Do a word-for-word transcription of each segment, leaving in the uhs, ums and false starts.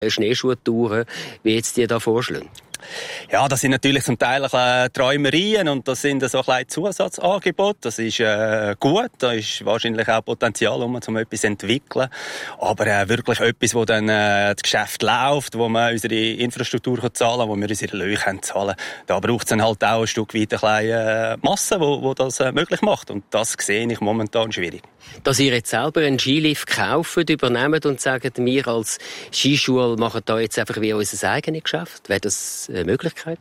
Schneeschuhtouren, wie jetzt die da vorschlagen? Ja, das sind natürlich zum Teil äh, Träumerien und das sind so kleine Zusatzangebote. Das ist äh, gut, da ist wahrscheinlich auch Potenzial, um um etwas zu entwickeln. Aber äh, wirklich etwas, wo dann äh, das Geschäft läuft, wo man unsere Infrastruktur kann zahlen, wo wir unsere Löhne können zahlen. Da braucht es dann halt auch ein Stück weit eine kleine Masse, wo, wo das äh, möglich macht. Und das sehe ich momentan schwierig. Dass ihr jetzt selber einen Skilift kauft, übernehmt und sagt, wir als Skischule machen da jetzt einfach wie unser eigenes Geschäft, wäre das eine Möglichkeit?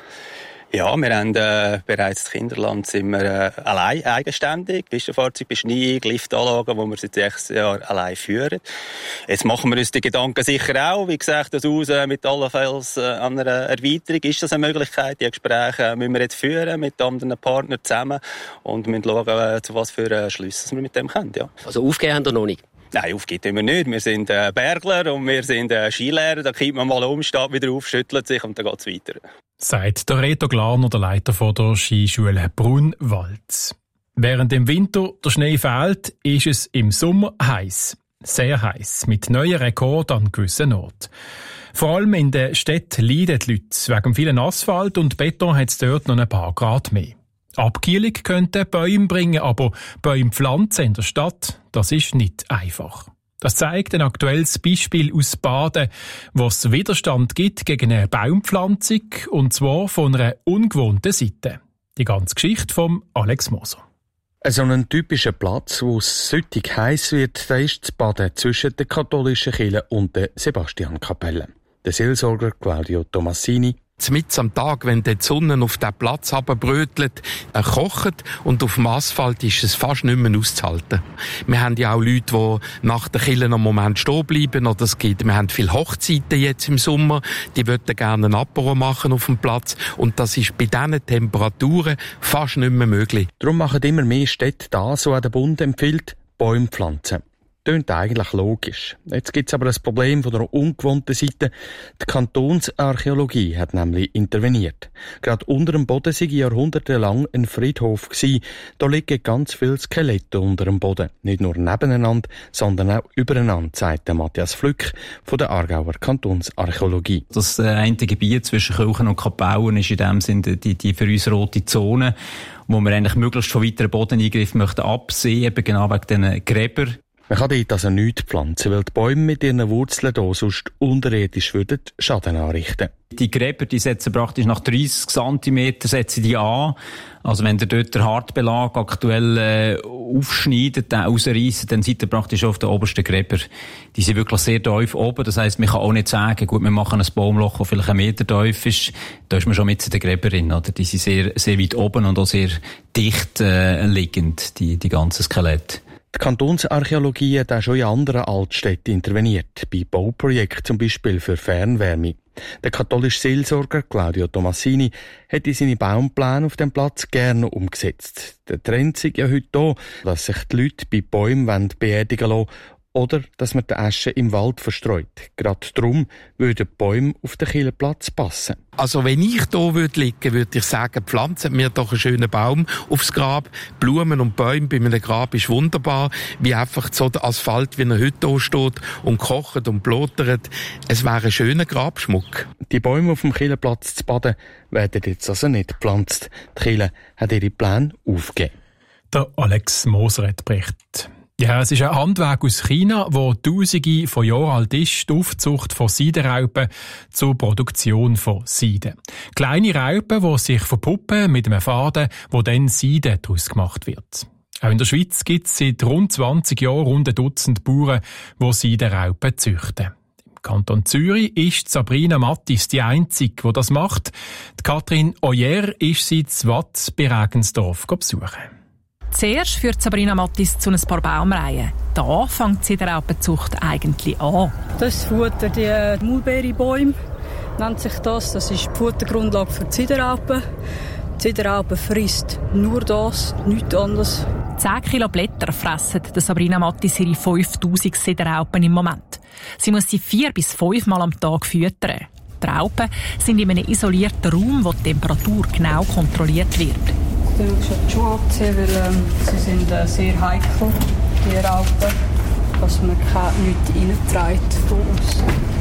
Ja, wir haben äh, bereits in Kinderland sind wir äh, allein eigenständig. Pistenfahrzeug, Beschneiung, Liftanlagen, die wir seit sechs Jahren allein führen. Jetzt machen wir uns die Gedanken sicher auch. Wie gesagt, das aus äh, mit allenfalls äh, an einer Erweiterung. Ist das eine Möglichkeit? Die Gespräche äh, müssen wir jetzt führen mit anderen Partnern zusammen und müssen schauen, äh, zu was für äh, Schlüsse wir mit dem können. Ja. Also aufgeben haben wir noch nicht? Nein, aufgeben wir nicht. Wir sind äh, Bergler und wir sind äh, Skilehrer. Da kippt man mal um, steht wieder auf, schüttelt sich und dann geht es weiter. Sagt der Reto Glarner, der Leiter von der Skischule Brunwald. Während im Winter der Schnee fehlt, ist es im Sommer heiß. Sehr heiß, mit neuen Rekorden an gewissen Orten. Vor allem in den Städten leiden die Leute. Wegen vielen Asphalt und Beton hat es dort noch ein paar Grad mehr. Abkühlung könnte Bäume bringen, aber Bäume pflanzen in der Stadt, das ist nicht einfach. Das zeigt ein aktuelles Beispiel aus Baden, wo es Widerstand gibt gegen eine Baumpflanzung, und zwar von einer ungewohnten Seite. Die ganze Geschichte von Alex Moser. So ein typischer Platz, wo es süttig heiß wird, da ist das Baden zwischen der katholischen Kirche und der Sebastiankapelle. Der Seelsorger Claudio Tomassini: Mitten am Tag, wenn die Sonne auf diesen Platz runterbrötelt, äh, kocht und auf dem Asphalt ist es fast nicht mehr auszuhalten. Wir haben ja auch Leute, die nach der Kirche noch einen Moment stehen bleiben. Oder es gibt, wir haben viele Hochzeiten jetzt im Sommer, die würden gerne ein Apero machen auf dem Platz. Und das ist bei diesen Temperaturen fast nicht mehr möglich. Darum machen immer mehr Städte das, was der Bund empfiehlt: Bäume pflanzen. Tönt eigentlich logisch. Jetzt gibt's aber das Problem von der ungewohnten Seite. Die Kantonsarchäologie hat nämlich interveniert. Gerade unter dem Boden sei jahrhundertelang ein Friedhof gsi. Da liegen ganz viele Skelette unter dem Boden. Nicht nur nebeneinander, sondern auch übereinander, sagt Matthias Flück von der Aargauer Kantonsarchäologie. Das äh, eine Gebiet zwischen Kirchen und Kapellen ist in dem Sinne die, die für uns rote Zone, wo wir eigentlich möglichst von weiteren Bodeneingriffen möchten absehen, eben genau wegen diesen Gräber. Man kann dort also nichts pflanzen, weil die Bäume mit ihren Wurzeln hier sonst unterirdisch würden Schaden anrichten. Die Gräber, die setzen praktisch nach dreissig Zentimeter setzen die an. Also wenn ihr dort den Hartbelag aktuell äh, aufschneidet, den rausreissen, dann seid ihr praktisch auf den obersten Gräber. Die sind wirklich sehr tief oben. Das heisst, man kann auch nicht sagen, gut, wir machen ein Baumloch, das vielleicht einen Meter tief ist. Da ist man schon mit den Gräberin, oder? Die sind sehr, sehr weit oben und auch sehr dicht äh, liegend, die, die ganzen Skelette. Die Kantonsarchäologie hat auch schon in anderen Altstädten interveniert, bei Bauprojekten zum Beispiel für Fernwärme. Der katholische Seelsorger Claudio Tomassini hätte seine Baumpläne auf dem Platz gerne umgesetzt. Der Trend ist ja heute da, dass sich die Leute bei Bäumen beerdigen lassen oder dass man die Asche im Wald verstreut. Gerade darum würden die Bäume auf den Kirchenplatz passen. Also wenn ich hier würde liegen, würde ich sagen, pflanzen mir doch einen schönen Baum aufs Grab. Blumen und Bäume bei einem Grab ist wunderbar, wie einfach so der Asphalt, wie er heute hier steht und kocht und blotert. Es wäre ein schöner Grabschmuck. Die Bäume auf dem Kirchenplatz zu Baden werden jetzt also nicht gepflanzt. Die Kirche hat ihre Pläne aufgegeben. Der Alex Moser hat berichtet. Ja, es ist ein Handwerk aus China, wo Tausende von Jahren alt ist, die Aufzucht von Seidenraupen zur Produktion von Seide. Kleine Raupen, die sich verpuppen mit einem Faden, wo dann Seide daraus gemacht wird. Auch in der Schweiz gibt es seit rund zwanzig Jahren rund ein Dutzend Bauern, die Seidenraupen züchten. Im Kanton Zürich ist Sabrina Mattis die Einzige, die das macht. Die Katrin Oyer ist sie in Watt bei Regensdorf besuchen. Zuerst führt Sabrina Mattis zu ein paar Baumreihen. Da fängt die Seidenraupenzucht eigentlich an. Das ist Futter, die Mulberry-Bäume nennt sich das. Das ist die Futtergrundlage für die Seidenraupen. Die Seidenraupe frisst nur das, nichts anderes. zehn Kilo Blätter fressen Sabrina Mattis ihre fünftausend Seidenraupen im Moment. Sie muss sie vier bis fünf Mal am Tag füttern. Die Raupen sind in einem isolierten Raum, wo die Temperatur genau kontrolliert wird. Ich muss schon die Schuhe abziehen, weil ähm, sie sind äh, sehr heikel, die Raupen, dass man nichts reinträgt von uns.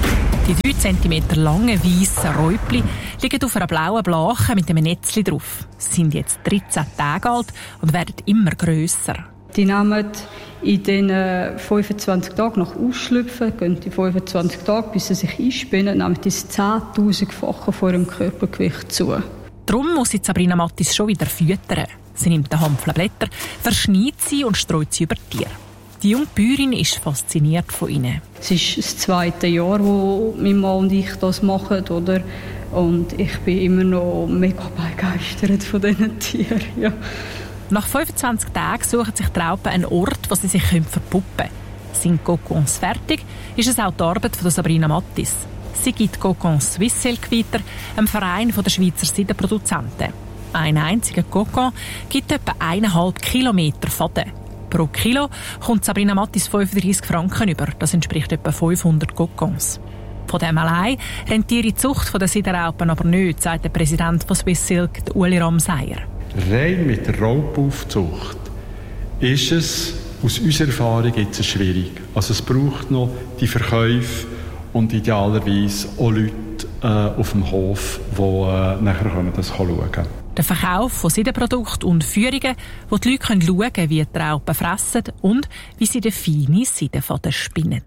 Die drei Zentimeter langen weißen Räupli liegen auf einer blauen Blache mit einem Netzli drauf. Sie sind jetzt dreizehn Tage alt und werden immer grösser. Die nehmen in den fünfundzwanzig Tagen nach Ausschlüpfen, gehen die fünfundzwanzig Tage, bis sie sich einspinnen, nehmen das zehntausendfache von ihrem Körpergewicht zu. Darum muss sie Sabrina Mattis schon wieder füttern. Sie nimmt eine Handvoll Blätter, verschneidet sie und streut sie über die Tiere. Die junge Bäuerin ist fasziniert von ihnen. Es ist das zweite Jahr, wo mein Mann und ich das machen, oder? Und ich bin immer noch mega begeistert von diesen Tieren. Ja. Nach fünfundzwanzig Tagen suchen sich die Raupen einen Ort, wo sie sich verpuppen können. Sind Kokons fertig, ist es auch die Arbeit von Sabrina Mattis. Sie gibt Kokons Swiss Silk weiter, einem Verein der Schweizer Seidenproduzenten. Ein einziger Kokon gibt etwa eineinhalb Kilometer Faden. Pro Kilo kommt Sabrina Mattis fünfunddreissig Franken über. Das entspricht etwa fünfhundert Kokons. Von dem allein rentiert die Zucht der Seidenraupen aber nicht, sagt der Präsident von Swiss Silk, Uli Ramseyer. Rein mit der Raupenaufzucht ist es aus unserer Erfahrung jetzt schwierig. Also es braucht noch die Verkäufe und idealerweise auch Leute äh, auf dem Hof, die äh, nachher das schauen können. Der Verkauf von Seidenprodukten und Führungen, wo die Leute schauen können, wie die Raupen fressen und wie sie den feinen Seidenfaden spinnen.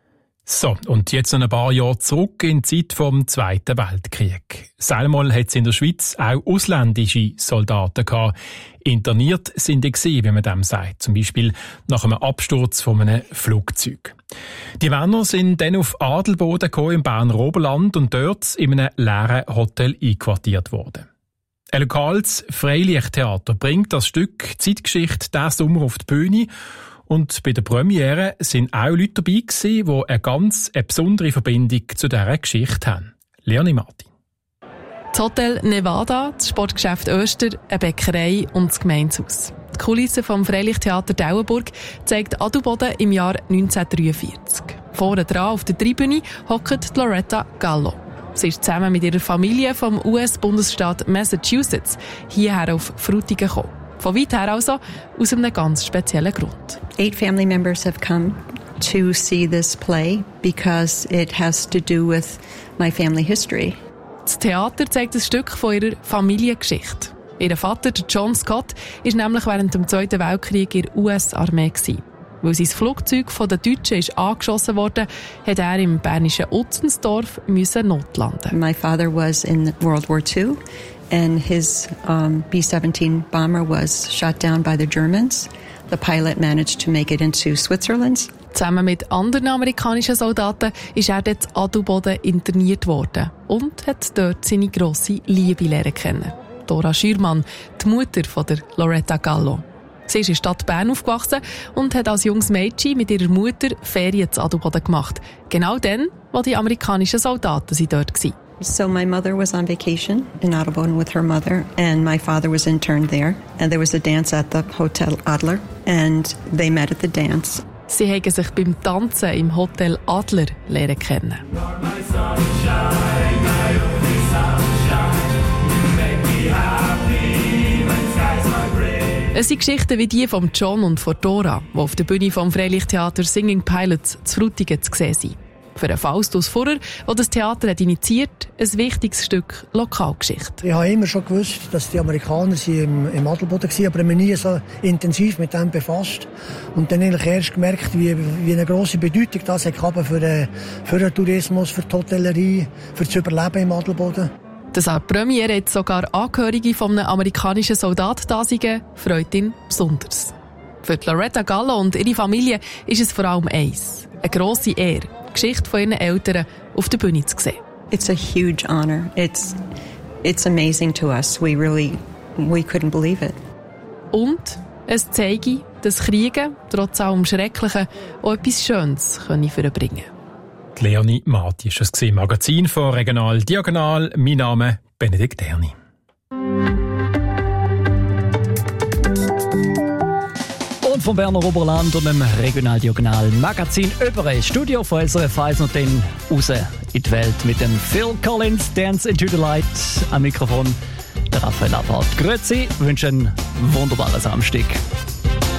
So, und jetzt noch ein paar Jahre zurück in die Zeit vom Zweiten Weltkrieg. Einmal hat es in der Schweiz auch ausländische Soldaten gehabt. Interniert sind die gewesen, wie man dem sagt. Zum Beispiel nach einem Absturz von einem Flugzeug. Die Männer sind dann auf Adelboden gekommen im Berner Oberland und dort in einem leeren Hotel einquartiert worden. Ein lokales Freilichttheater bringt das Stück Zeitgeschichte diesen Sommer auf die Bühne. Und bei der Premiere sind auch Leute dabei gewesen, die eine ganz eine besondere Verbindung zu dieser Geschichte haben. Leonie Martin. Das Hotel Nevada, das Sportgeschäft Öster, eine Bäckerei und das Gemeindehaus. Die Kulisse vom Freilichttheater Dauenburg zeigt Adelboden im Jahr neunzehnhundertdreiundvierzig. Vorne dran auf der Tribüne hockt Loretta Gallo. Sie ist zusammen mit ihrer Familie vom U S-Bundesstaat Massachusetts hierher auf Frutigen gekommen. Von weit her also, aus einem ganz speziellen Grund. Eight family members have come to see this play because it has to do with my family history. Das Theater zeigt ein Stück von ihrer Familiengeschichte. Ihr Vater, John Scott, war nämlich während dem Zweiten Weltkrieg in der U S-Armee. Weil sein Flugzeug von den Deutschen ist angeschossen wurde, musste er im bernischen Utzensdorf notlanden. My father was in World War Two. And his um, B seventeen bomber was shot down by the Germans. The pilot managed to make it into Switzerland. Zusammen mit anderen amerikanischen Soldaten ist er dort in Adelboden interniert worden und hat dort seine grosse Liebe lernen kennen. Dora Schürmann, die Mutter von der Loretta Gallo. Sie ist in der Stadt Bern aufgewachsen und hat als junges Mädchen mit ihrer Mutter Ferien zu Adelboden gemacht. Genau dann, wo die amerikanischen Soldaten dort waren. So my mother was on vacation in Adelboden with her mother, and my father was interned there. And there was a dance at the Hotel Adler, and they met at the dance. Sie haben sich beim Tanzen im Hotel Adler lernen kennen. Es sind Geschichten wie die von John und von Dora, die auf der Bühne vom Freilichttheater Singing Pilots zu Frutigen zu sehen sind. Für den Faustus Furrer, der das Theater hat initiiert, ein wichtiges Stück Lokalgeschichte. Ich habe immer schon gewusst, dass die Amerikaner im, im Adelboden waren, aber ich habe mich nie so intensiv mit dem befasst. Und dann eigentlich erst gemerkt, wie, wie eine grosse Bedeutung das hat für den, für den Tourismus, für die Hotellerie, für das Überleben im Adelboden. Dass auch die Premiere jetzt sogar Angehörige von einem amerikanischen Soldat da sind, freut ihn besonders. Für Loretta Gallo und ihre Familie ist es vor allem eins: eine grosse Ehre, die Geschichte von ihren Eltern auf der Bühne zu sehen. It's a huge honor. It's it's amazing to us. We really we couldn't believe it. Und es zeige, dass Kriege trotz allem Schrecklichen auch etwas Schönes können vorbringen können. Leonie Marti ist das Magazin von Regional Diagonal. Mein Name Benedikt Erni. Und vom Berner Oberland und dem Regional Diagonal Magazin über ein Studio von S R F eins und dann raus in die Welt mit dem Phil Collins, Dance into the Light. Am Mikrofon der Raphael Abhardt. Grüezi, wünsche einen wunderbaren Samstag.